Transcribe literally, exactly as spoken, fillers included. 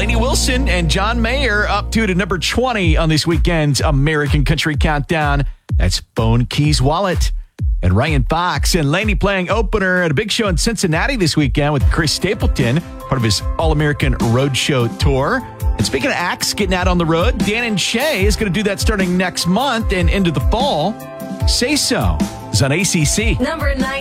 Lainey Wilson and John Mayer up to to number twenty on this weekend's American Country Countdown. That's Phone Keys Wallet. And Ryan Fox and Lainey playing opener at a big show in Cincinnati this weekend with Chris Stapleton, part of his All-American Roadshow tour. And speaking of acts getting out on the road, Dan and Shay is going to do that starting next month and into the fall. Say So is on A C C. Number nine.